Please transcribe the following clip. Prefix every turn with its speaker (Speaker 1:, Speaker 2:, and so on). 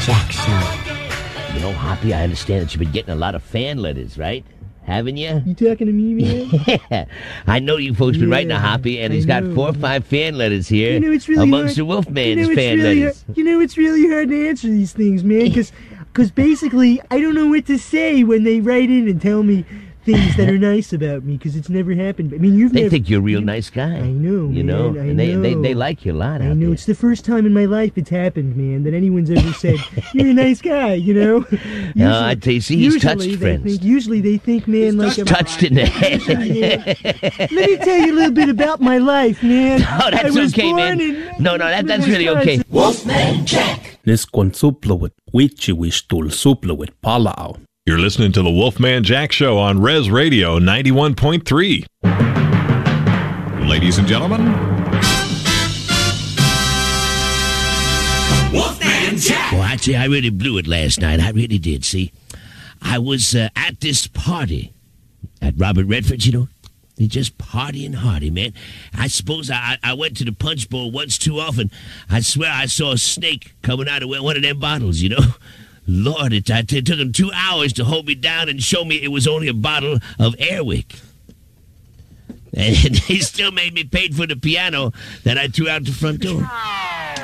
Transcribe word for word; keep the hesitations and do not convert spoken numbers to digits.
Speaker 1: Jackson. You know, Hoppy, I understand that you've been getting a lot of fan letters, right? Haven't you?
Speaker 2: You talking to me, man?
Speaker 1: I know you folks been
Speaker 2: Yeah,
Speaker 1: writing to Hoppy, and he's
Speaker 2: I
Speaker 1: got
Speaker 2: know.
Speaker 1: four or five fan letters here
Speaker 2: You know, it's really
Speaker 1: amongst
Speaker 2: hard.
Speaker 1: the Wolfman's
Speaker 2: you know, it's
Speaker 1: fan
Speaker 2: really
Speaker 1: letters.
Speaker 2: Hard. You know, it's really hard to answer these things, man, because because basically I don't know what to say when they write in and tell me things that are nice about me, because it's never happened. I mean, you've
Speaker 1: They
Speaker 2: never,
Speaker 1: think you're a real
Speaker 2: you,
Speaker 1: nice guy.
Speaker 2: I know,
Speaker 1: You
Speaker 2: man,
Speaker 1: know,
Speaker 2: I
Speaker 1: and they,
Speaker 2: know.
Speaker 1: they they like you a lot
Speaker 2: I
Speaker 1: out
Speaker 2: know.
Speaker 1: there.
Speaker 2: It's the first time in my life it's happened, man, that anyone's ever said, you're a nice guy, you know? Usually,
Speaker 1: No, I tell you, see, he's
Speaker 2: usually
Speaker 1: touched,
Speaker 2: they
Speaker 1: friends.
Speaker 2: Think, usually they think, man, like I'm
Speaker 1: Touched in the head.
Speaker 2: Let me tell you a little bit about my life, man.
Speaker 1: Oh, that's
Speaker 2: I was
Speaker 1: okay,
Speaker 2: born
Speaker 1: man.
Speaker 2: in
Speaker 1: No, no, that, that's really okay.
Speaker 3: Wolfman Jack.
Speaker 4: Neskon supluit, wichiwistul supluit palao.
Speaker 5: You're listening to the Wolfman Jack Show on Res Radio ninety-one point three. Ladies and gentlemen,
Speaker 3: Wolfman Jack.
Speaker 1: Well, actually, I really blew it last night. I really did, see. I was uh, at this party at Robert Redford's, you know. They just partying hardy, man. I suppose I, I went to the punch bowl once too often. I swear I saw a snake coming out of one of them bottles, you know. Lord, it, it took them two hours to hold me down and show me it was only a bottle of Airwick. And they still made me pay for the piano that I threw out the front door.